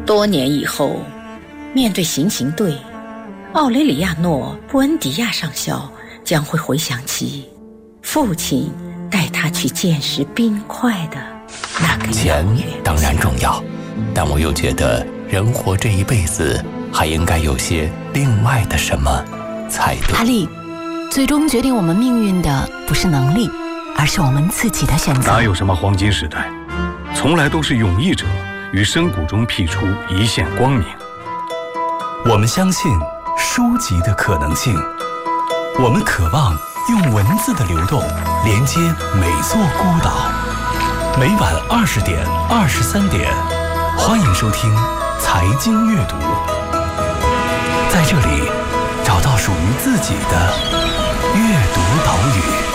多年以后，面对行刑队，奥雷里亚诺·布恩迪亚上校将会回想起父亲带他去见识冰块的那个钱当然重要，但我又觉得人活这一辈子还应该有些另外的什么才对。 阿力，最终决定我们命运的不是能力，而是我们自己的选择。 哪有什么黄金时代，从来都是勇毅者于深谷中辟出一线光明。 我们相信书籍的可能性，我们渴望用文字的流动连接每座孤岛。每晚20点、23点，欢迎收听财经阅读，在这里找到属于自己的阅读岛屿。